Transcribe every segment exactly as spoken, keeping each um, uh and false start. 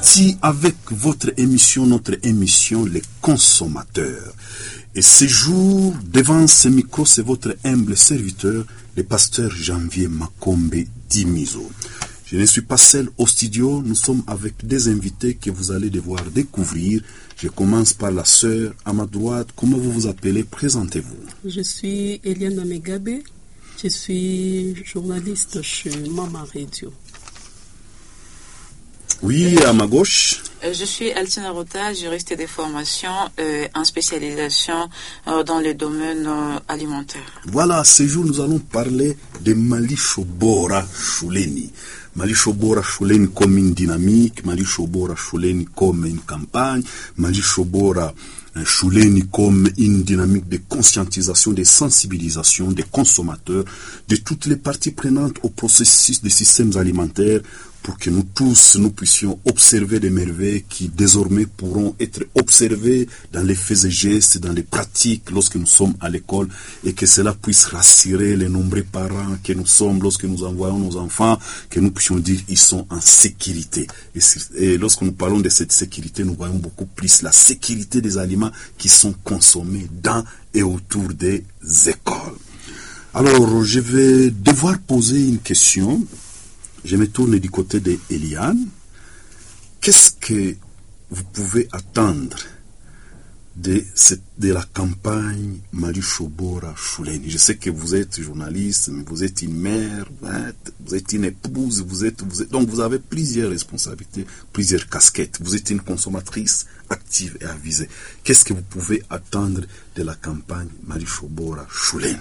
reparti avec votre émission, notre émission Les Consommateurs. Et ce jour, devant ce micro, c'est votre humble serviteur, le pasteur Janvier Makombe Dimizo. Je ne suis pas seul au studio, nous sommes avec des invités que vous allez devoir découvrir. Je commence par la sœur à ma droite. Comment vous vous appelez? Présentez-vous. Je suis Eliane Megabe, je suis journaliste chez Mama Radio. Oui, à ma gauche. Je suis Altina Rota, juriste des formations euh, en spécialisation euh, dans le domaine euh, alimentaire. Voilà, ce jour nous allons parler de Malisho Bora Shuleni. Malisho Bora Shuleni comme une dynamique, Malisho Bora Shuleni comme une campagne, Malisho Bora Shuleni comme une dynamique de conscientisation, de sensibilisation des consommateurs, de toutes les parties prenantes au processus des systèmes alimentaires, pour que nous tous, nous puissions observer des merveilles qui désormais pourront être observées dans les faits et gestes, dans les pratiques lorsque nous sommes à l'école, et que cela puisse rassurer les nombreux parents que nous sommes lorsque nous envoyons nos enfants, que nous puissions dire ils sont en sécurité. Et, et lorsque nous parlons de cette sécurité, nous voyons beaucoup plus la sécurité des aliments qui sont consommés dans et autour des écoles. Alors, je vais devoir poser une question. Je me tourne du côté de Eliane. Qu'est-ce que vous pouvez attendre de, cette, de la campagne Malisho Bora Shuleni? Je sais que vous êtes journaliste, mais vous êtes une mère, vous êtes une épouse, vous êtes, vous êtes, donc vous avez plusieurs responsabilités, plusieurs casquettes. Vous êtes une consommatrice active et avisée. Qu'est-ce que vous pouvez attendre de la campagne Malisho Bora Shuleni?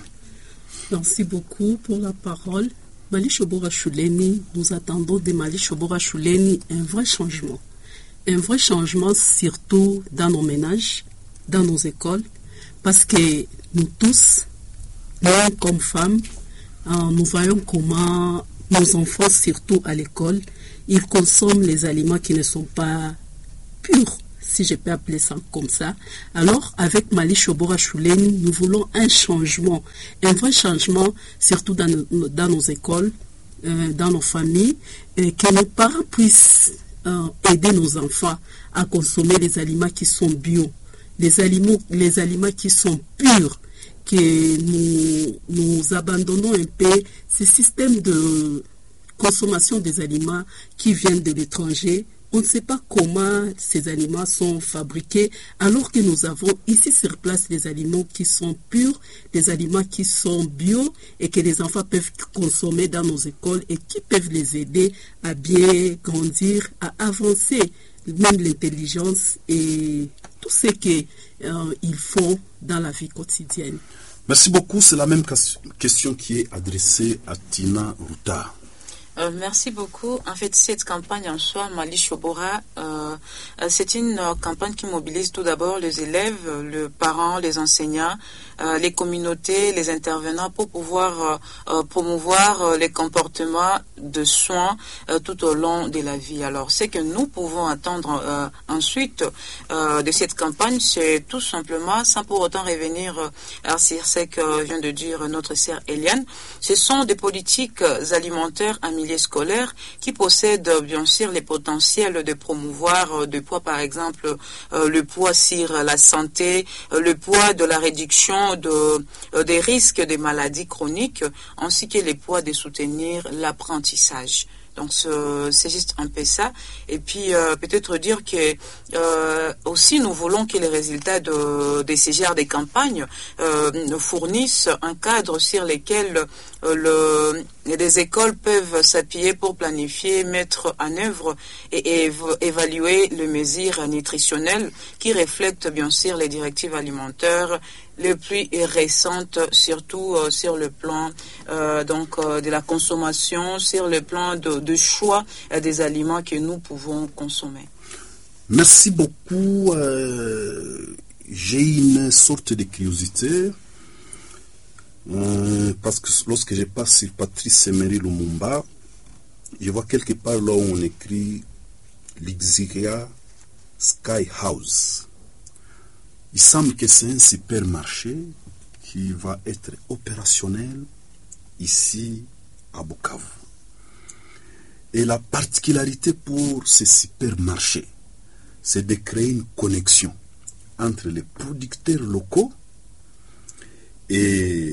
Merci beaucoup pour la parole. Malisho Bora Shuleni, nous attendons de Malisho Bora Shuleni un vrai changement. Un vrai changement surtout dans nos ménages, dans nos écoles, parce que nous tous, hommes comme femmes, nous voyons comment nos enfants, surtout à l'école, ils consomment les aliments qui ne sont pas purs, si je peux appeler ça comme ça. Alors, avec Malisho Bora Shuleni, nous voulons un changement, un vrai changement, surtout dans, nos, dans nos écoles, euh, dans nos familles, et que nos parents puissent euh, aider nos enfants à consommer les aliments qui sont bio, les aliments, les aliments qui sont purs, que nous, nous abandonnons un peu ce système de consommation des aliments qui viennent de l'étranger. On ne sait pas comment ces aliments sont fabriqués, alors que nous avons ici sur place des aliments qui sont purs, des aliments qui sont bio et que les enfants peuvent consommer dans nos écoles et qui peuvent les aider à bien grandir, à avancer, même l'intelligence et tout ce qu'ils euh, font dans la vie quotidienne. Merci beaucoup. C'est la même question qui est adressée à Tina Ruta. Euh, merci beaucoup. En fait, cette campagne en soi, Malisho Bora, euh, c'est une euh, campagne qui mobilise tout d'abord les élèves, les parents, les enseignants, euh, les communautés, les intervenants pour pouvoir euh, promouvoir euh, les comportements de soins euh, tout au long de la vie. Alors, ce que nous pouvons attendre euh, ensuite euh, de cette campagne, c'est tout simplement, sans pour autant revenir euh, sur ce que vient de dire notre sœur Eliane, ce sont des politiques alimentaires à milieu scolaire qui possèdent bien sûr les potentiels de promouvoir de poids, par exemple euh, le poids sur la santé, euh, le poids de la réduction de, euh, des risques des maladies chroniques, ainsi que les poids de soutenir l'apprentissage. Donc c'est juste un peu ça. Et puis euh, peut-être dire que euh, aussi nous voulons que les résultats de, de ces genres de campagnes euh, nous fournissent un cadre sur lequel euh, le, les écoles peuvent s'appuyer pour planifier, mettre en œuvre et, et évaluer les mesures nutritionnelles qui reflètent bien sûr les directives alimentaires les plus récentes, surtout euh, sur le plan euh, donc euh, de la consommation, sur le plan de, de choix euh, des aliments que nous pouvons consommer. Merci beaucoup. Euh, j'ai une sorte de curiosité euh, parce que lorsque je passe sur Patrice Emery Lumumba, je vois quelque part là où on écrit Lixiria Sky House. Il semble que c'est un supermarché qui va être opérationnel ici à Bukavu. Et la particularité pour ces supermarchés, c'est de créer une connexion entre les producteurs locaux et